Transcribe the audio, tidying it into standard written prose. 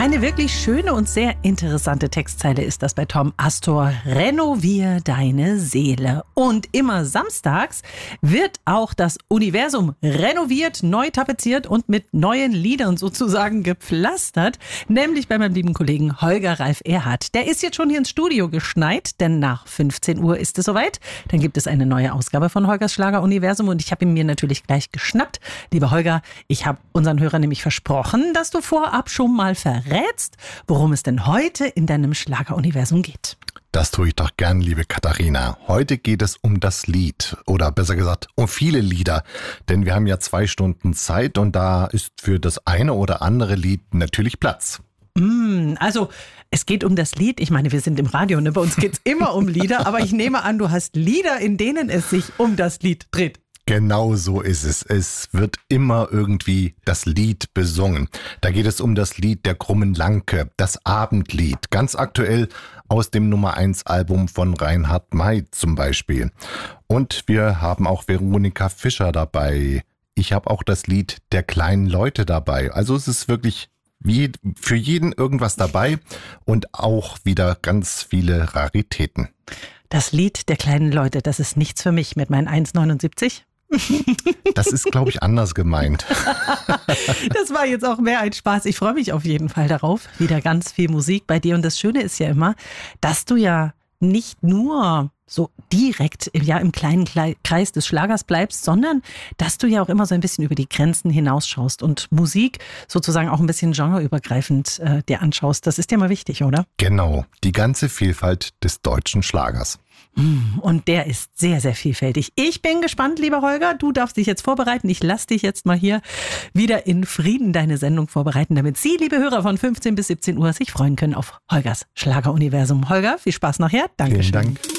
Eine wirklich schöne und sehr interessante Textzeile ist das bei Tom Astor. Renovier deine Seele. Und immer samstags wird auch das Universum renoviert, neu tapeziert und mit neuen Liedern sozusagen gepflastert. Nämlich bei meinem lieben Kollegen Holger Ralf Erhardt. Der ist jetzt schon hier ins Studio geschneit, denn nach 15 Uhr ist es soweit. Dann gibt es eine neue Ausgabe von Holgers Schlager-Universum und ich habe ihn mir natürlich gleich geschnappt. Lieber Holger, ich habe unseren Hörern nämlich versprochen, dass du vorab schon mal verrätst, worum es denn heute in deinem Schlageruniversum geht. Das tue ich doch gern, liebe Katharina. Heute geht es um das Lied oder besser gesagt um viele Lieder, denn wir haben ja 2 Stunden Zeit und da ist für das eine oder andere Lied natürlich Platz. Also es geht um das Lied. Ich meine, wir sind im Radio, ne? Bei uns geht es immer um Lieder, aber ich nehme an, du hast Lieder, in denen es sich um das Lied dreht. Genau so ist es. Es wird immer irgendwie das Lied besungen. Da geht es um das Lied der krummen Lanke, das Abendlied. Ganz aktuell aus dem Nummer 1 Album von Reinhard May zum Beispiel. Und wir haben auch Veronika Fischer dabei. Ich habe auch das Lied der kleinen Leute dabei. Also es ist wirklich wie für jeden irgendwas dabei und auch wieder ganz viele Raritäten. Das Lied der kleinen Leute, das ist nichts für mich mit meinen 1,79. Das ist, glaube ich, anders gemeint. Das war jetzt auch mehr ein Spaß. Ich freue mich auf jeden Fall darauf. Wieder ganz viel Musik bei dir. Und das Schöne ist ja immer, dass du ja nicht nur so direkt im kleinen Kreis des Schlagers bleibst, sondern dass du ja auch immer so ein bisschen über die Grenzen hinausschaust und Musik sozusagen auch ein bisschen genreübergreifend dir anschaust. Das ist dir mal wichtig, oder? Genau, die ganze Vielfalt des deutschen Schlagers. Und der ist sehr, sehr vielfältig. Ich bin gespannt, lieber Holger. Du darfst dich jetzt vorbereiten. Ich lasse dich jetzt mal hier wieder in Frieden deine Sendung vorbereiten, damit Sie, liebe Hörer von 15 bis 17 Uhr, sich freuen können auf Holgers Schlageruniversum. Holger, viel Spaß nachher. Dankeschön. Vielen Dank.